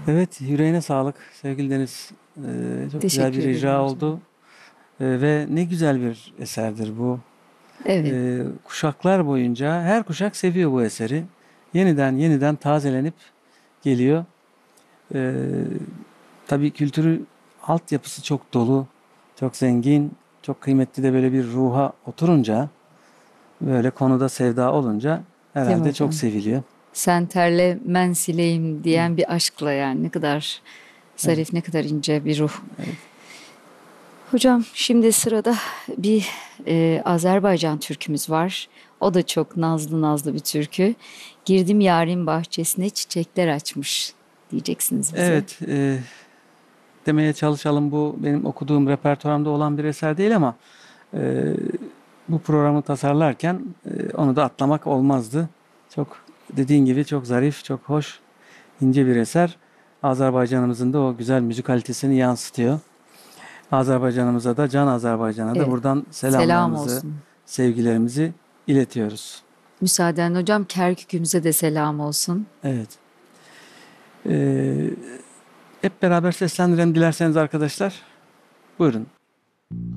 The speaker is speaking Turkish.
Evet, yüreğine sağlık sevgili Deniz. Çok güzel Teşekkür bir ederim icra hocam. oldu. Ve ne güzel bir eserdir bu. Evet, Kuşaklar boyunca her kuşak seviyor bu eseri. Yeniden yeniden tazelenip geliyor. Ee, tabii kültürü altyapısı çok dolu, çok zengin, çok kıymetli de böyle bir ruha oturunca, böyle konuda sevda olunca değil mi herhalde çok hocam? seviliyor. Sen terle men sileyim diyen bir aşkla yani ne kadar Evet, zarif, ne kadar ince bir ruh. evet. Hocam şimdi sırada bir Azerbaycan türkümüz var. O da çok nazlı nazlı bir türkü. Girdim yarın bahçesine çiçekler açmış diyeceksiniz bize. Evet, demeye çalışalım. Bu benim okuduğum repertuarımda olan bir eser değil ama e, bu programı tasarlarken onu da atlamak olmazdı. Çok dediğin gibi çok zarif, çok hoş, ince bir eser. Azerbaycanımızın da o güzel müzik kalitesini yansıtıyor. Azerbaycanımıza da, Can Azerbaycan'a da Evet, buradan selam selamlarımızı, olsun. sevgilerimizi iletiyoruz. Müsaaden hocam Kerkük'ümüze de selam olsun. Evet. E, hep beraber seslendirelim dilerseniz arkadaşlar. Buyurun.